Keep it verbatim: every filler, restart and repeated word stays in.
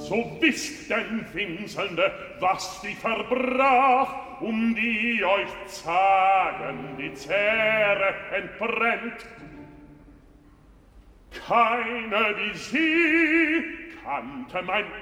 So wisst denn, Winselnde, was die verbrach, um die euch zagen die Zähre entbrennt. Keine wie sie kannte mein